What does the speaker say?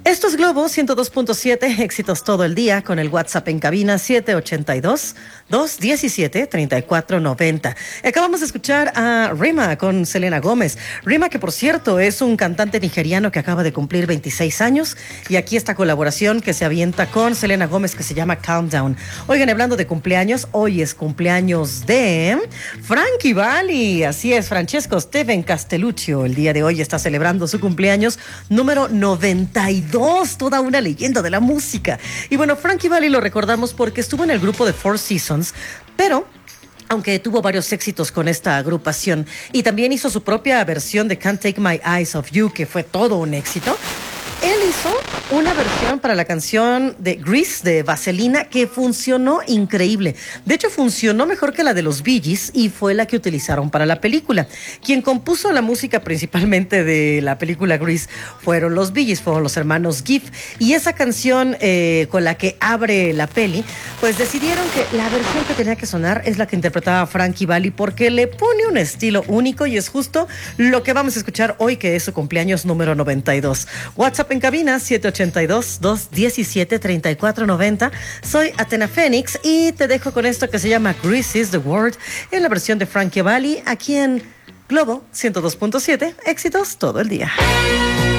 Esto es Globo 102.7, éxitos todo el día, con el WhatsApp en cabina 782-217-3490. Acabamos de escuchar a Rema con Selena Gómez. Rema, que por cierto es un cantante nigeriano que acaba de cumplir 26 años, y aquí esta colaboración que se avienta con Selena Gómez que se llama Countdown. Oigan, hablando de cumpleaños, hoy es cumpleaños de Frankie Valli. Así es, Francesco Steven Castelluccio el día de hoy está celebrando su cumpleaños número 92, toda una leyenda de la música. Y bueno, Frankie Valli lo recordamos porque estuvo en el grupo de Four Seasons, pero aunque tuvo varios éxitos con esta agrupación y también hizo su propia versión de Can't Take My Eyes Off You, que fue todo un éxito. Él hizo una versión para la canción de Grease, de Vaselina, que funcionó increíble. De hecho, funcionó mejor que la de los Bee Gees y fue la que utilizaron para la película. Quien compuso la música principalmente de la película Grease fueron los Bee Gees, fueron los hermanos Gibb. Y esa canción con la que abre la peli, pues decidieron que la versión que tenía que sonar es la que interpretaba Frankie Valli, porque le pone un estilo único y es justo lo que vamos a escuchar hoy, que es su cumpleaños número 92. WhatsApp en cabina 782-217-3490. Soy Athena Fénix y te dejo con esto que se llama Grease is the Word en la versión de Frankie Valli aquí en Globo 102.7, éxitos todo el día.